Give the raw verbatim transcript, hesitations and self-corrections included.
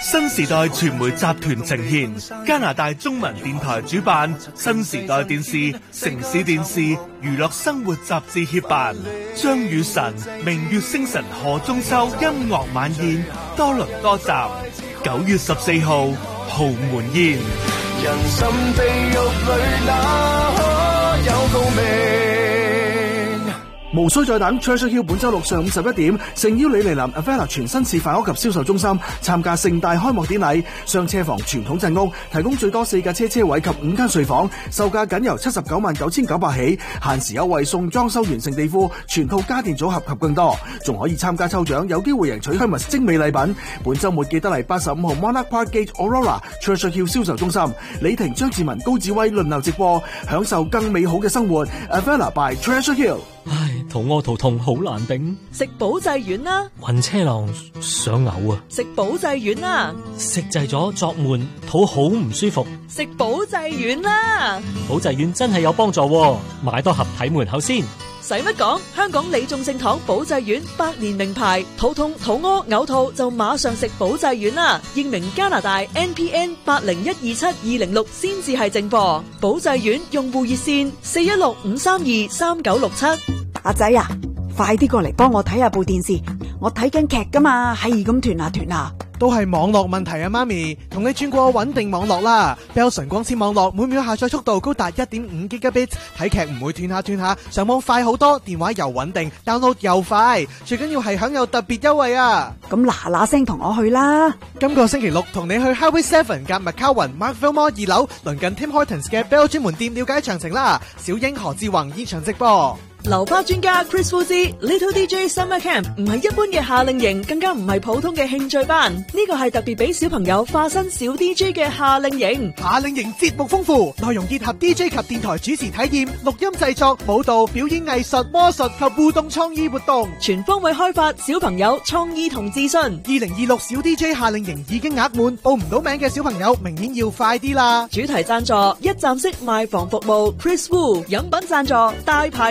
新時代傳媒集團呈獻，加拿大中文電台主辦，新時代電視、城市電視、娛樂生活雜誌協辦，張雨晨、明月星辰何中秋音樂晚宴多倫多站，九月十四號豪門宴。人生地獄裏哪可有共鳴？ 無需再等 Treasure Hill 本周六上午十一點，誠邀你嚟臨 Avella 全新示範屋及銷售中心參加盛大開幕典禮。雙車房傳統鎮屋提供最多四架車車位及五間睡房，售價僅由七十九萬九千九百起，限時優惠送裝修完成地庫、全套家電組合及更多，仲可以參加抽獎，有機會贏取 Hermes 精美禮品。本周末記得嚟八十五號 Monarch Park Gate Aurora Treasure Hill 銷售中心，李婷、張志文、高志威輪流直播，享受更美好嘅生活。Avella by Treasure Hill。 唉，肚屙肚痛好難頂， 食保濟丸啦。 暈車浪想嘔啊， 食保濟丸啦。 食滯咗作悶，肚好唔舒服， 食保濟丸啦。 保濟丸真係有幫助喎，買多盒睇門口先。 使乜講？香港李眾聖堂保濟丸百年名牌，肚痛、肚屙、嘔吐就馬上食保濟丸啦。英明加拿大 N P N 八零一二七二零六先至係正貨。保濟丸用戶熱線四一六五三二三九六七。 阿仔啊，快啲過嚟幫我睇下部電視，我睇緊劇噶嘛，係咁斷下斷下。 都係網絡問題啊，媽咪，同你轉過穩定網絡啦。Bell 純光纖網絡每秒下載速度高達 一點五 Gigabit， 睇劇唔會斷下斷下，上網快好多，電話又穩定 ，download 又快，最緊要係享有特別優惠啊！ 咁嗱嗱聲同我去啦！ 今個星期六同你去 Highway Seven 夾 McCowan Markville Mall 二樓，鄰近 Tim Hortons 嘅 Bell 專門店了解詳情啦。小英何志宏現場直播。 流花專家 Chris Fuzzy Little D J Summer Camp 唔係一般嘅夏令營，更加唔係普通嘅興趣班，呢個係特別俾小朋友化身小 D J 嘅夏令營。 夏令營節目豐富，內容結合 D J 及電台主持體驗、錄音製作、舞蹈、表演藝術、魔術及互動創意活動， 全方位開發小朋友創意同自信。 二零二六小 D J 夏令營已經額滿，報唔到名嘅小朋友明年要快啲啦！ 主題贊助一站式賣房服務 Chris Wu， 飲品贊助大牌